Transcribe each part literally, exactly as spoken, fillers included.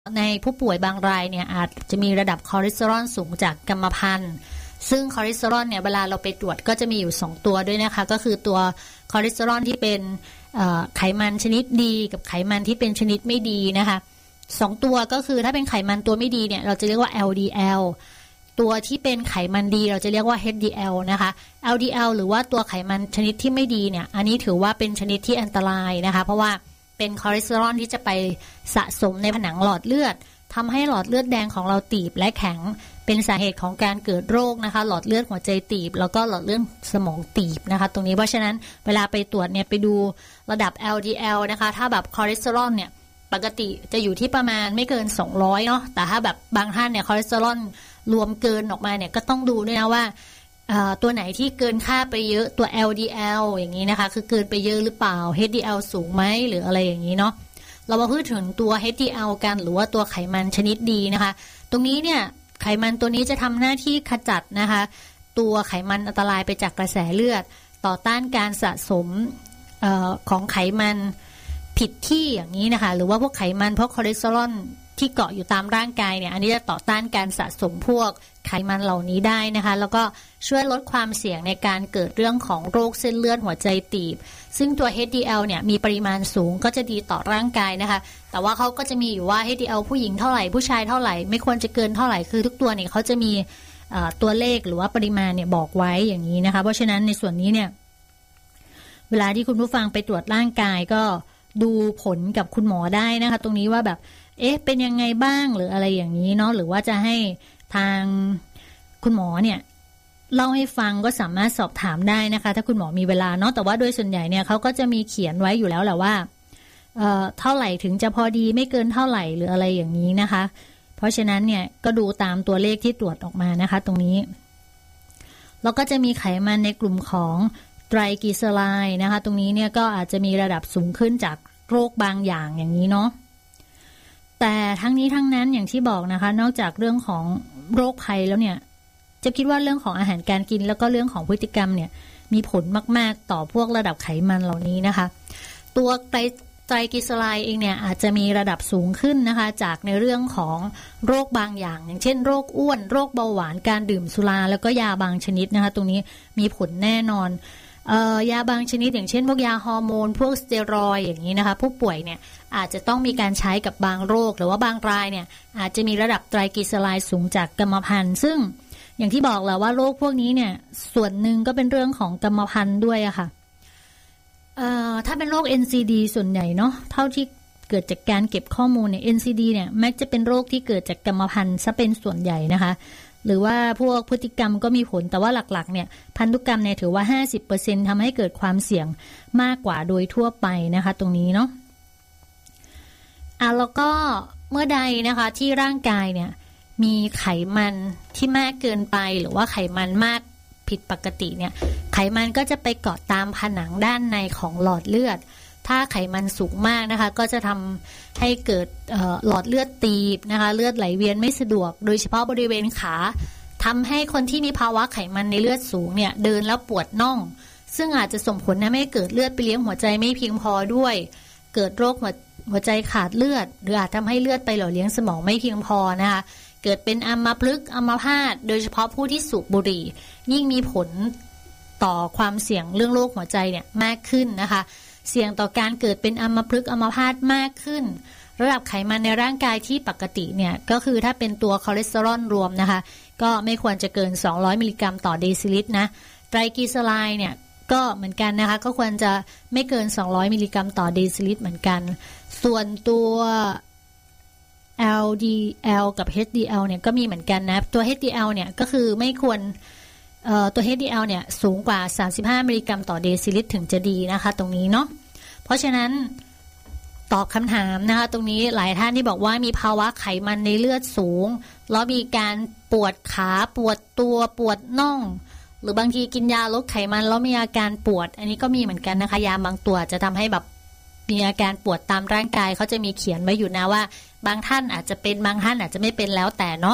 ในผู้ป่วยบางรายเนี่ยอาจจะมีระดับคอเลสเตอรอลสูงจากกรรมพันธุ์ซึ่งคอเลสเตอรอลเนี่ยเวลาเราไปตรวจก็จะมีอยู่สองตัวด้วยนะคะก็คือตัวคอเลสเตอรอลที่เป็นไขมันชนิดดีกับไขมันที่เป็นชนิดไม่ดีนะคะสองตัวก็คือถ้าเป็นไขมันตัวไม่ดีเนี่ยเราจะเรียกว่า แอล ดี แอล ตัวที่เป็นไขมันดีเราจะเรียกว่า เอช ดี แอล นะคะ แอล ดี แอล หรือว่าตัวไขมันชนิดที่ไม่ดีเนี่ยอันนี้ถือว่าเป็นชนิดที่อันตรายนะคะเพราะว่าเป็นคอเลสเตอรอลที่จะไปสะสมในผนังหลอดเลือดทำให้หลอดเลือดแดงของเราตีบและแข็งเป็นสาเหตุของการเกิดโรคนะคะหลอดเลือดหัวใจตีบแล้วก็หลอดเลือดสมองตีบนะคะตรงนี้เพราะฉะนั้นเวลาไปตรวจเนี่ยไปดูระดับ แอล ดี แอล นะคะถ้าแบบคอเลสเตอรอลเนี่ยปกติจะอยู่ที่ประมาณไม่เกินสองร้อยเนาะแต่ถ้าแบบบางท่านเนี่ยคอเลสเตอรอลรวมเกินออกมาเนี่ยก็ต้องดูด้วยนะว่าตัวไหนที่เกินค่าไปเยอะตัว แอล ดี แอล อย่างนี้นะคะคือเกินไปเยอะหรือเปล่า เอช ดี แอล สูงไหมหรืออะไรอย่างนี้เนาะเรามาพูดถึงตัว เอช ดี แอล กันหรือว่าตัวไขมันชนิดดีนะคะตรงนี้เนี่ยไขมันตัวนี้จะทำหน้าที่ขจัดนะคะตัวไขมันอันตรายไปจากกระแสเลือดต่อต้านการสะสมเอ่อของไขมันผิดที่อย่างนี้นะคะหรือว่าพวกไขมันพวกคอเลสเตอรอลที่เกาะอยู่ตามร่างกายเนี่ยอันนี้จะต่อต้านการสะสมพวกไขมันเหล่านี้ได้นะคะแล้วก็ช่วยลดความเสี่ยงในการเกิดเรื่องของโรคเส้นเลือดหัวใจตีบซึ่งตัว เอช ดี แอล เนี่ยมีปริมาณสูงก็จะดีต่อร่างกายนะคะแต่ว่าเขาก็จะมีอยู่ว่า เอช ดี แอล ผู้หญิงเท่าไหร่ผู้ชายเท่าไหร่ไม่ควรจะเกินเท่าไหร่คือทุกตัวเนี่ยเขาจะมีตัวเลขหรือว่าปริมาณเนี่ยบอกไว้อย่างนี้นะคะเพราะฉะนั้นในส่วนนี้เนี่ยเวลาที่คุณผู้ฟังไปตรวจร่างกายก็ดูผลกับคุณหมอได้นะคะตรงนี้ว่าแบบเอ๊ะเป็นยังไงบ้างหรืออะไรอย่างนี้เนาะหรือว่าจะให้ทางคุณหมอเนี่ยเล่าให้ฟังก็สามารถสอบถามได้นะคะถ้าคุณหมอมีเวลาเนาะแต่ว่าโดยส่วนใหญ่เนี่ยเขาก็จะมีเขียนไว้อยู่แล้วแหละว่าเอ่อเท่าไหร่ถึงจะพอดีไม่เกินเท่าไหร่หรืออะไรอย่างนี้นะคะเพราะฉะนั้นเนี่ยก็ดูตามตัวเลขที่ตรวจออกมานะคะตรงนี้แล้วก็จะมีไขมันในกลุ่มของไตรกลีเซอไรด์นะคะตรงนี้เนี่ยก็อาจจะมีระดับสูงขึ้นจากโรคบางอย่างอย่างนี้เนาะแต่ทั้งนี้ทั้งนั้นอย่างที่บอกนะคะนอกจากเรื่องของโรคภัยแล้วเนี่ยจะคิดว่าเรื่องของอาหารการกินแล้วก็เรื่องของพฤติกรรมเนี่ยมีผลมากๆต่อพวกระดับไขมันเหล่านี้นะคะตัวไตรไตรกลีเซอไรด์เองเนี่ยอาจจะมีระดับสูงขึ้นนะคะจากในเรื่องของโรคบางอย่างอย่างเช่นโรคอ้วนโรคเบาหวานการดื่มสุราแล้วก็ยาบางชนิดนะคะตรงนี้มีผลแน่นอนเอ่อยาบางชนิดอย่างเช่นพวกยาฮอร์โมนพวกสเตียรอยด์อย่างนี้นะคะผู้ป่วยเนี่ยอาจจะต้องมีการใช้กับบางโรคหรือว่าบางรายเนี่ยอาจจะมีระดับไตรกลีเซอไรด์สูงจากกรรมพันธุ์ซึ่งอย่างที่บอกแล้วว่าโรคพวกนี้เนี่ยส่วนหนึ่งก็เป็นเรื่องของกรรมพันธุ์ด้วยอะค่ะเอ่อถ้าเป็นโรค เอ็น ซี ดี ส่วนใหญ่เนาะเท่าที่เกิดจากการเก็บข้อมูลเนี่ย เอ็น ซี ดี เนี่ยมักจะเป็นโรคที่เกิดจากกรรมพันธุ์ซะเป็นส่วนใหญ่นะคะหรือว่าพวกพฤติกรรมก็มีผลแต่ว่าหลักๆเนี่ยพันธุกรรมเนี่ยถือว่า ห้าสิบเปอร์เซ็นต์ ทำให้เกิดความเสี่ยงมากกว่าโดยทั่วไปนะคะตรงนี้เนาะอ่ะแล้วก็เมื่อใดนะคะที่ร่างกายเนี่ยมีไขมันที่มากเกินไปหรือว่าไขมันมากผิดปกติเนี่ยไขมันก็จะไปเกาะตามผนังด้านในของหลอดเลือดถ้าไขมันสูงมากนะคะก็จะทำให้เกิดหลอดเลือดตีบนะคะเลือดไหลเวียนไม่สะดวกโดยเฉพาะบริเวณขาทำให้คนที่มีภาวะไขมันในเลือดสูงเนี่ยเดินแล้วปวดน่องซึ่งอาจจะส่งผลทำให้เกิดเลือดไปเลี้ยงหัวใจไม่เพียงพอด้วยเกิดโรคหัวหัวใจขาดเลือดหรืออาจทำให้เลือดไปหล่อเลี้ยงสมองไม่เพียงพอนะคะเกิดเป็นอัมพฤกษ์อัมพาตโดยเฉพาะผู้ที่สูบบุหรี่ยิ่งมีผลต่อความเสี่ยงเรื่องโรคหัวใจเนี่ยมากขึ้นนะคะเสี่ยงต่อการเกิดเป็นอัมพฤกษ์อัมพาตมากขึ้นระดับไขมันในร่างกายที่ปกติเนี่ยก็คือถ้าเป็นตัวคอเลสเตอรอลรวมนะคะก็ไม่ควรจะเกินสองร้อยมิลลิกรัมต่อเดซิลิตรนะไตรกลีเซอไรด์เนี่ยก็เหมือนกันนะคะก็ควรจะไม่เกินสองร้อยมิลลิกรัมต่อเดซิลิตรเหมือนกันส่วนตัว แอล ดี แอล กับ เอช ดี แอล เนี่ยก็มีเหมือนกันนะตัว เอช ดี แอล เนี่ยก็คือไม่ควรเอ่อตัว เอช ดี แอล เนี่ยสูงกว่าสามสิบห้ามิลลิกรัมต่อเดซิลิตรถึงจะดีนะคะตรงนี้เนาะเพราะฉะนั้นตอบคำถามนะคะตรงนี้หลายท่านที่บอกว่ามีภาวะไขมันในเลือดสูงแล้วมีการปวดขาปวดตัวปวดน่องหรือบางทีกินยาลดไขมันแล้วมีอาการปวดอันนี้ก็มีเหมือนกันนะคะยาบางตัวจะทำให้แบบมีอาการปวดตามร่างกายเขาจะมีเขียนไว้อยู่นะว่าบางท่านอาจจะเป็นบางท่านอาจจะไม่เป็นแล้วแต่เนาะ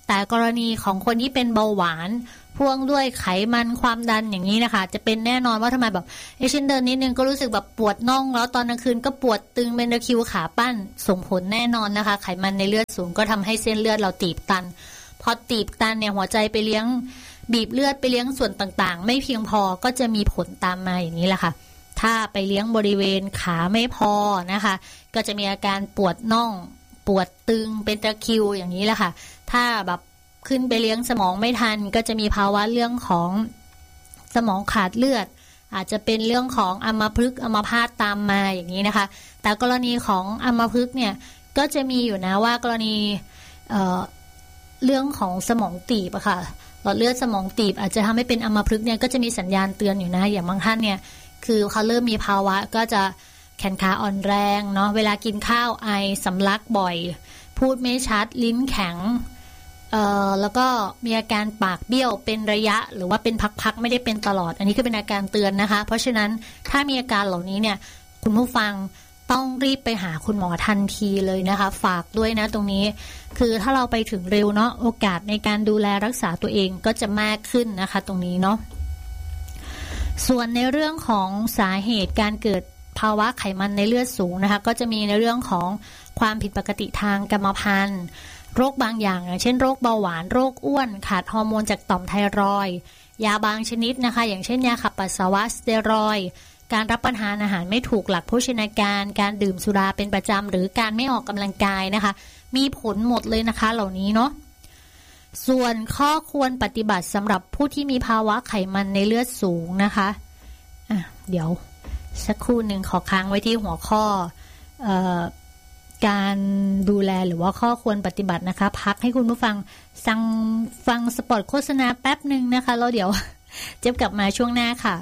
แต่กรณีของคนที่เป็นเบาหวานพ่วงด้วยไขมันความดันอย่างนี้นะคะจะเป็นแน่นอนว่าทำไมแบบเอเช่นเดินนิดนึงก็รู้สึกแบบปวดน่องแล้วตอนกลางคืนก็ปวดตึงเป็นตะคริวขาปั้นส่งผลแน่นอนนะคะไขมันในเลือดสูงก็ทำให้เส้นเลือดเราตีบตันพอตีบตันเนี่ยหัวใจไปเลี้ยงบีบเลือดไปเลี้ยงส่วนต่างๆไม่เพียงพอก็จะมีผลตามมาอย่างนี้แหละค่ะถ้าไปเลี้ยงบริเวณขาไม่พอนะคะก็จะมีอาการปวดน่องปวดตึงเป็นตะคริวอย่างนี้แหละค่ะถ้าแบบขึ้นไปเลี้ยงสมองไม่ทันก็จะมีภาวะเรื่องของสมองขาดเลือดอาจจะเป็นเรื่องของอัมพฤกษ์อัมพาตตามมาอย่างนี้นะคะแต่กรณีของอัมพฤกษ์เนี่ยก็จะมีอยู่นะว่ากรณีเอ่อเรื่องของสมองตีบอะค่ะหลอดเลือดสมองตีบอาจจะทำให้เป็นอัมพฤกษ์เนี่ยก็จะมีสัญญาณเตือนอยู่นะอย่างบางท่านเนี่ยคือเขาเริ่มมีภาวะก็จะแขนขาอ่อนแรงเนาะเวลากินข้าวไอสำลักบ่อยพูดไม่ชัดลิ้นแข็งเอ่อแล้วก็มีอาการปากเบี้ยวเป็นระยะหรือว่าเป็นพักๆไม่ได้เป็นตลอดอันนี้ก็เป็นอาการเตือนนะคะเพราะฉะนั้นถ้ามีอาการเหล่านี้เนี่ยคุณผู้ฟังต้องรีบไปหาคุณหมอทันทีเลยนะคะฝากด้วยนะตรงนี้คือถ้าเราไปถึงเร็วเนาะโอกาสในการดูแลรักษาตัวเองก็จะมากขึ้นนะคะตรงนี้เนาะส่วนในเรื่องของสาเหตุการเกิดภาวะไขมันในเลือดสูงนะคะก็จะมีในเรื่องของความผิดปกติทางกรรมพันธุ์โรคบางอย่างอย่างเช่นโรคเบาหวานโรคอ้วนขาดฮอร์โมนจากต่อมไทรอยด์ยาบางชนิดนะคะอย่างเช่นยาขับปัสสาวะสเตียรอยด์การรับประทานอาหารไม่ถูกหลักโภชนาการการดื่มสุราเป็นประจำหรือการไม่ออกกำลังกายนะคะมีผลหมดเลยนะคะเหล่านี้เนาะส่วนข้อควรปฏิบัติสำหรับผู้ที่มีภาวะไขมันในเลือดสูงนะคะอ่ะเดี๋ยวสักครู่หนึ่งขอค้างไว้ที่หัวข้อเอ่อการดูแลหรือว่าข้อควรปฏิบัตินะคะพักให้คุณผู้ฟังฟังฟังสปอตโฆษณาแป๊บหนึ่งนะคะแล้วเดี๋ยวเจ็บกลับมาช่วงหน้าค่ะ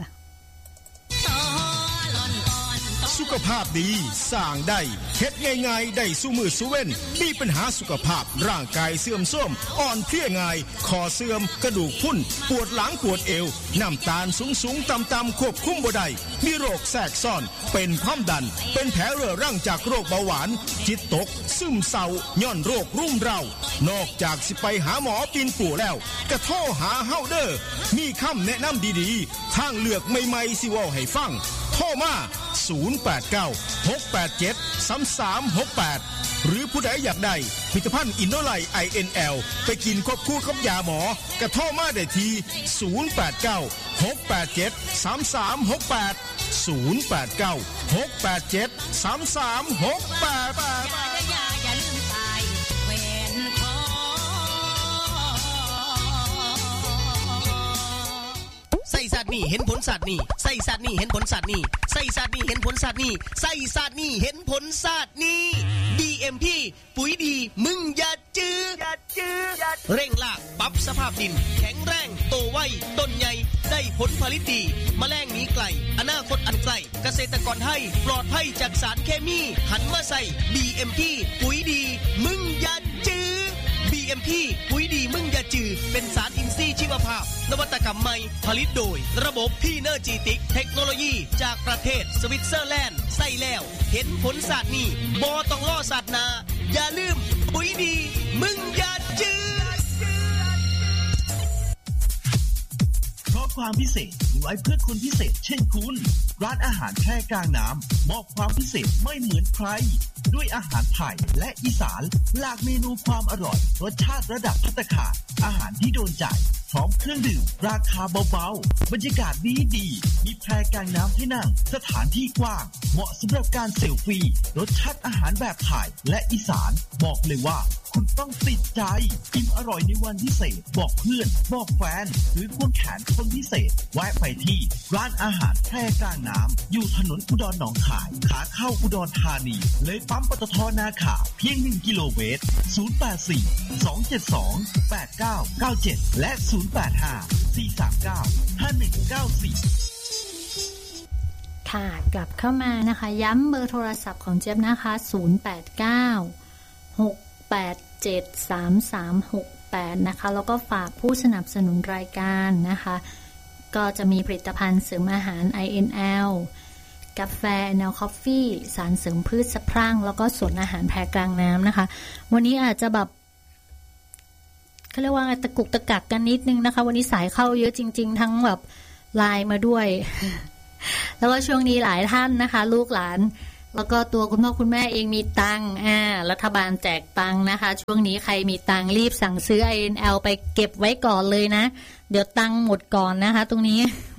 สุขภาพดีสร้างได้เฮ็ดง่ายๆได้สู้มือสู้เว้นมีปัญหาสุขภาพร่างกายเสื่อมโทรมอ่อนเพลียง่ายคอเสื่อมกระดูกพรุนปวดหลังปวดเอวน้ำตาลสูงๆต่ำๆควบคุมบ่ได้มีโรคแทรกซ้อนเป็นความดันเป็นแผลเรื้อรังจากโรคเบาหวานจิตตกซึมเศร้าย้อนโรครุ่มเร้านอกจากสิไปหาหมอปีนปู่แล้วก็โทรหาเฮาเด้อมีคำแนะนำดีๆทางเลือกใหม่ๆสิเว้าให้ฟังโทรมาศูนย์ แปด เก้า หก แปด เจ็ด สาม สาม หก แปดหรือผู้ใดอยากได้ผลิตภัณฑ์อินโนไลท์ ไอ เอ็น แอล ไปกินควบคู่กับยาหมอกระโทรมาได้ที่ศูนย์ แปด เก้า หก แปด เจ็ด สาม สาม หก แปด ศูนย์ แปด เก้า หก แปด เจ็ด สาม สาม หก แปดอย่าลืมตายเวนคอใส่สัตว์นี่เห็นผลสัตว์นี่ใส่สัตว์นี่เห็นผลสัตว์นี่ใส่สัตว์นี่เห็นผลสัตว์นี่ใส่สัตว์นี่เห็นผลสัตว์นี่ ดี เอ็ม พี ปุ๋ยดีมึงอย่าจื้ออย่าจื้อเร่งรากปรับสภาพดินแข็งแรงโตไวต้นใหญ่ได้ผลผลิตดีแมลงหนีไกลอนาคตอันไกลเกษตรกรไทยปลอดภัยจากสารเคมีหันมาใส่ บี เอ็ม พี ปุ๋ยดีมึงอย่าจื้อ บี เอ็ม พี ปุ๋ยดีมึงอย่าจื้อเป็นสารอินทรีย์ชีวภาพนวัตกรรมใหม่ผลิตโดยระบบพีเนอร์จีติกเทคโนโลยีจากประเทศสวิตเซอร์แลนด์ใส่แล้วเห็นผลศาสตร์นี่บ่ต้องรอศาสตร์นาอย่าลืมปุ๋ยดีมึงอย่าจื้อเพราะความพิเศษมีไว้เพื่อคนพิเศษเช่นคุณร้านอาหารแค่กลางน้ำมอบความพิเศษไม่เหมือนใครด้วยอาหารไทยและอีสานหลากเมนูความอร่อยรสชาติระดับภัตตาคารอาหารที่โดนใจพร้อมเครื่องดื่มราคาเบาๆบรรยากาศดีดีมีแพกลางน้ำให้นั่งสถานที่กว้างเหมาะสำหรับการเซลฟี่รสชาติอาหารแบบไทยและอีสานบอกเลยว่าคุณต้องติดใจอิ่มอร่อยในวันพิเศษบอกเพื่อนบอกแฟนหรือควงแขนคนพิเศษแวะไปที่ร้านอาหารแพร่กลางน้ำอยู่ถนนอุดรหนองคายขาเข้าอุดรธานีเลยปั๊มปตท.นาขาเพียงหนึ่งกิโลเมตรศูนย์ แปด สี่ สอง เจ็ด สอง แปด เก้า เก้า เจ็ดและศูนย์ แปด ห้า สี่ สาม เก้า ห้า หนึ่ง เก้า สี่ค่ะกลับเข้ามานะคะย้ำเบอร์โทรศัพท์ของเจี๊ยบนะคะศูนย์ แปด เก้า หก แปด เจ็ด สาม สาม หก แปดนะคะแล้วก็ฝากผู้สนับสนุนรายการนะคะก็จะมีผลิตภัณฑ์เสริมอาหาร ไอ เอ็น แอล กาแฟ แนว Coffee สารเสริมพืชสะพรั่งแล้วก็สวนอาหารแพรกลางน้ำนะคะวันนี้อาจจะแบบเขาเรียกว่าตะกุกตะกักกันนิดนึงนะคะวันนี้สายเข้าเยอะจริงๆทั้งแบบไลน์มาด้วย แล้วก็ช่วงนี้หลายท่านนะคะลูกหลานแล้วก็ตัวคุณพ่อคุณแม่เองมีตังค์อ่ารัฐบาลแจกตังค์นะคะช่วงนี้ใครมีตังค์รีบสั่งซื้อ ไอ เอ็น แอล ไปเก็บไว้ก่อนเลยนะเดี๋ยวตังค์หมดก่อนนะคะตรงนี้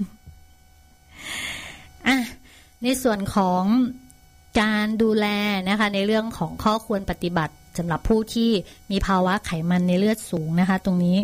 อ่ะในส่วนของการดูแลนะคะในเรื่องของข้อควรปฏิบัติสำหรับผู้ที่มีภาวะไขมันในเลือดสูงนะคะตรงนี้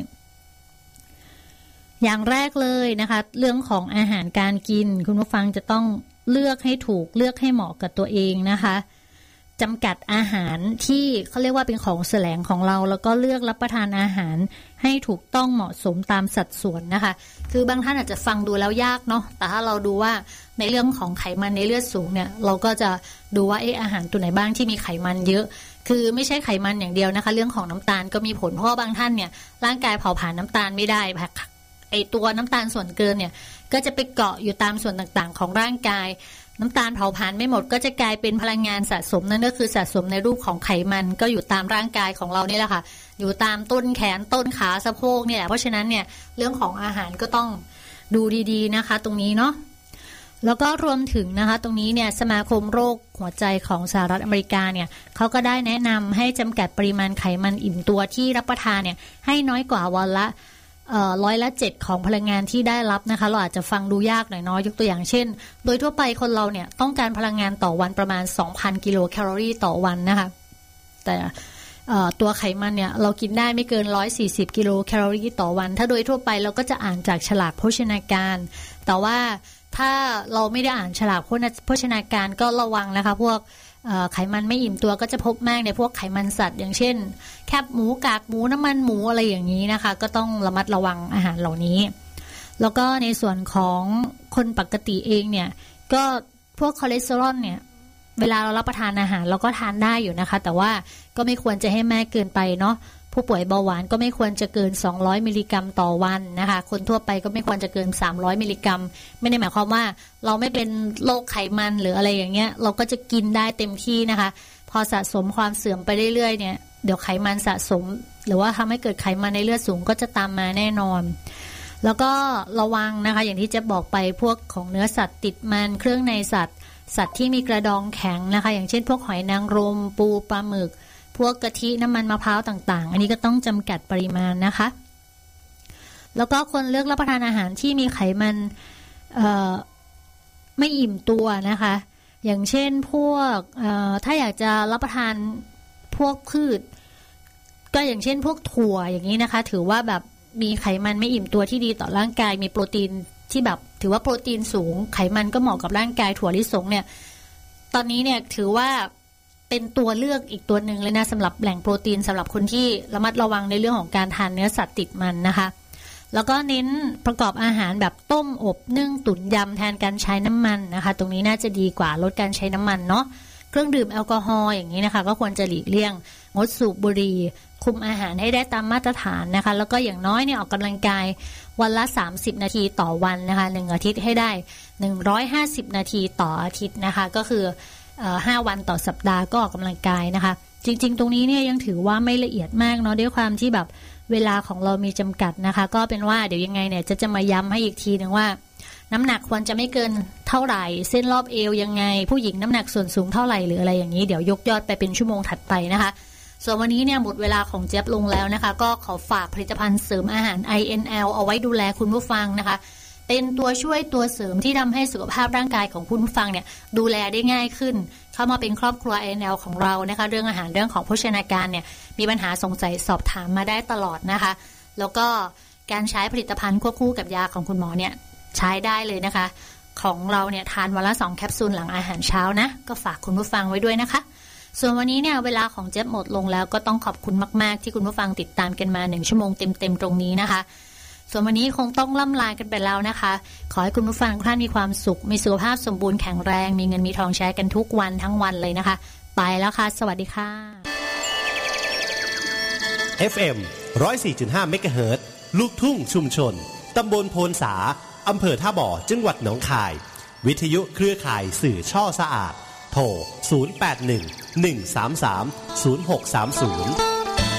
อย่างแรกเลยนะคะเรื่องของอาหารการกินคุณผู้ฟังจะต้องเลือกให้ถูกเลือกให้เหมาะกับตัวเองนะคะจำกัดอาหารที่เขาเรียกว่าเป็นของแสลงของเราแล้วก็เลือกรับประทานอาหารให้ถูกต้องเหมาะสมตามสัดส่วนนะคะคือบางท่านอาจจะฟังดูแล้วยากเนาะแต่ถ้าเราดูว่าในเรื่องของไขมันในเลือดสูงเนี่ยเราก็จะดูว่าเอออาหารตัวไหนบ้างที่มีไขมันเยอะคือไม่ใช่ไขมันอย่างเดียวนะคะเรื่องของน้ำตาลก็มีผลเพราะว่าบางท่านเนี่ยร่างกายเผาผลาญน้ำตาลไม่ได้ไอตัวน้ำตาลส่วนเกินเนี่ยก็จะไปเกาะอยู่ตามส่วนต่างๆของร่างกายน้ำตาลเผาผลาญไม่หมดก็จะกลายเป็นพลังงานสะสมนั่นก็คือสะสมในรูปของไขมันก็อยู่ตามร่างกายของเรานี่แหละค่ะอยู่ตามต้นแขนต้นขาสะโพกเนี่ยเพราะฉะนั้นเนี่ยเรื่องของอาหารก็ต้องดูดีๆนะคะตรงนี้เนาะแล้วก็รวมถึงนะคะตรงนี้เนี่ยสมาคมโรคหัวใจของสหรัฐอเมริกาเนี่ยเขาก็ได้แนะนำให้จำกัดปริมาณไขมันอิ่มตัวที่รับประทานเนี่ยให้น้อยกว่าวันละเอ่อร้อยละเจ็ดของพลังงานที่ได้รับนะคะเราอาจจะฟังดูยากหน่อยเนาะยกตัวอย่างเช่นโดยทั่วไปคนเราเนี่ยต้องการพลังงานต่อวันประมาณ สองพัน กิโลแคลอรี่ต่อวันนะคะแต่ตัวไขมันเนี่ยเรากินได้ไม่เกินหนึ่งร้อยสี่สิบกิโลแคลอรี่ต่อวันถ้าโดยทั่วไปเราก็จะอ่านจากฉลากโภชนาการแต่ว่าถ้าเราไม่ได้อ่านฉลากโภชนาการก็ระวังนะคะพวกไขมันไม่อิ่มตัวก็จะพบมากในพวกไขมันสัตว์อย่างเช่นแคบหมูกากหมูน้ำมันหมูอะไรอย่างนี้นะคะก็ต้องระมัดระวังอาหารเหล่านี้แล้วก็ในส่วนของคนปกติเองเนี่ยก็พวกคอเลสเตอรอลเนี่ยเวลาเรารับประทานอาหารเราก็ทานได้อยู่นะคะแต่ว่าก็ไม่ควรจะให้มากเกินไปเนาะผู้ป่วยเบาหวานก็ไม่ควรจะเกินสองร้อยมิลลิกรัมต่อวันนะคะคนทั่วไปก็ไม่ควรจะเกินสามร้อยมิลลิกรัมไม่ได้หมายความว่าเราไม่เป็นโรคไขมันหรืออะไรอย่างเงี้ยเราก็จะกินได้เต็มที่นะคะพอสะสมความเสื่อมไปเรื่อยๆเนี่ยเดี๋ยวไขมันสะสมหรือว่าทำให้เกิดไขมันในเลือดสูงก็จะตามมาแน่นอนแล้วก็ระวังนะคะอย่างที่จะบอกไปพวกของเนื้อสัตว์ติดมันเครื่องในสัตว์สัตว์ที่มีกระดองแข็งนะคะอย่างเช่นพวกหอยนางรมปูปลาหมึกพวกกะทิน้ำมันมะพร้าวต่างๆอันนี้ก็ต้องจำกัดปริมาณนะคะแล้วก็คนเลือกรับประทานอาหารที่มีไขมันไม่อิ่มตัวนะคะอย่างเช่นพวกถ้าอยากจะรับประทานพวกพืชก็อย่างเช่นพวกถั่วอย่างนี้นะคะถือว่าแบบมีไขมันไม่อิ่มตัวที่ดีต่อร่างกายมีโปรตีนที่แบบถือว่าโปรตีนสูงไขมันก็เหมาะกับร่างกายถั่วลิสงเนี่ยตอนนี้เนี่ยถือว่าเป็นตัวเลือกอีกตัวหนึ่งเลยนะสำหรับแหล่งโปรตีนสำหรับคนที่ระมัดระวังในเรื่องของการทานเนื้อสัตว์ติดมันนะคะแล้วก็เน้นประกอบอาหารแบบต้มอบนึ่งตุ๋นยำแทนการใช้น้ำมันนะคะตรงนี้น่าจะดีกว่าลดการใช้น้ำมันเนาะเครื่องดื่มแอลกอฮอล์อย่างนี้นะคะก็ควรจะหลีกเลี่ยงงดสูบบุหรี่คุมอาหารให้ได้ตามมาตรฐานนะคะแล้วก็อย่างน้อยเนี่ยออกกำลังกายวันละสามสิบนาทีต่อวันนะคะหนึ่งอาทิตย์ให้ได้หนึ่งร้อยห้าสิบนาทีต่ออาทิตย์นะคะก็คือห้าวันต่อสัปดาห์ก็ออกกำลังกายนะคะจริงๆตรงนี้เนี่ยยังถือว่าไม่ละเอียดมากเนาะด้วยความที่แบบเวลาของเรามีจำกัดนะคะก็เป็นว่าเดี๋ยวยังไงเนี่ยจะจะมาย้ำให้อีกทีนึงว่าน้ำหนักควรจะไม่เกินเท่าไหร่เส้นรอบเอวยังไงผู้หญิงน้ำหนักส่วนสูงเท่าไหร่หรืออะไรอย่างนี้เดี๋ยวยกยอดไปเป็นชั่วโมงถัดไปนะคะส่วนวันนี้เนี่ยหมดเวลาของเจี๊ยบลงแล้วนะคะก็ขอฝากผลิตภัณฑ์เสริมอาหาร ไอ เอ็น แอล เอาไว้ดูแลคุณผู้ฟังนะคะเป็นตัวช่วยตัวเสริมที่ทำให้สุขภาพร่างกายของคุณผู้ฟังเนี่ยดูแลได้ง่ายขึ้นเข้ามาเป็นครอบครัว ไอ เอ็น แอล ของเรานะคะเรื่องอาหารเรื่องของโภชนาการเนี่ยมีปัญหาสงสัยสอบถามมาได้ตลอดนะคะแล้วก็การใช้ผลิตภัณฑ์ควบคู่กับยาของคุณหมอเนี่ยใช้ได้เลยนะคะของเราเนี่ยทานวันละสองแคปซูลหลังอาหารเช้านะก็ฝากคุณผู้ฟังไว้ด้วยนะคะส่วนวันนี้เนี่ยเวลาของเจี๊ยบหมดลงแล้วก็ต้องขอบคุณมากๆที่คุณผู้ฟังติดตามกันมาหนึ่งชั่วโมงเต็มๆตรงนี้นะคะส่วนวันนี้คงต้องล่ำลากันไปแล้วนะคะขอให้คุณผู้ฟังทุกท่านมีความสุขมีสุขภาพสมบูรณ์แข็งแรงมีเงินมีทองใช้กันทุกวันทั้งวันเลยนะคะไปแล้วค่ะสวัสดีค่ะเอฟ เอ็ม หนึ่งร้อยสี่จุดห้า เมกะเฮิรตซ์ลูกทุ่งชุมชนตำบลโพนสาอำเภอท่าบ่อจังหวัดหนองคายวิทยุเครือข่ายสื่อช่อสะอาดโทรศูนย์ แปด หนึ่ง หนึ่ง สาม สาม ศูนย์ หก สาม ศูนย์